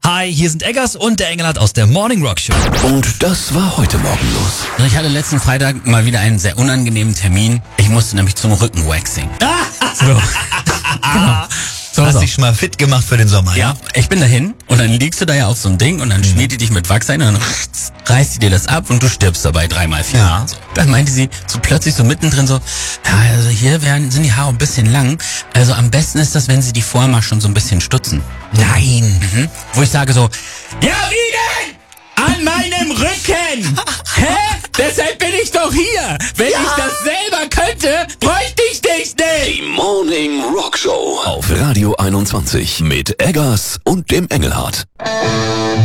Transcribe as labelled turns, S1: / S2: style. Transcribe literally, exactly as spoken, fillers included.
S1: Hi, hier sind Eggers und der Engelhardt aus der Morning Rock Show.
S2: Und das war heute Morgen los.
S3: Ich hatte letzten Freitag mal wieder einen sehr unangenehmen Termin. Ich musste nämlich zum Rückenwaxing.
S1: So.
S3: Genau. So,
S1: Hast
S3: so.
S1: dich schon mal fit gemacht für den Sommer,
S3: Ja, ich bin dahin und dann liegst du da ja auf so ein Ding und dann schmiert die dich mit Wachs ein und dann reißt sie dir das ab und du stirbst dabei dreimal vier.
S1: Ja.
S3: So. Dann meinte sie so plötzlich so mittendrin so, ja, also hier werden, sind die Haare ein bisschen lang. Also am besten ist das, wenn sie die vorher mal schon so ein bisschen stutzen.
S1: Nein.
S3: Mhm. Wo ich sage so, ja wie denn? An meinem Rücken! Hä? Deshalb bin ich doch hier! Wenn
S1: Ja.
S3: ich das selber könnte, bräuchte ich dich nicht!
S2: Die Morning Rock Show auf Radio einundzwanzig mit Eggers und dem Engelhardt.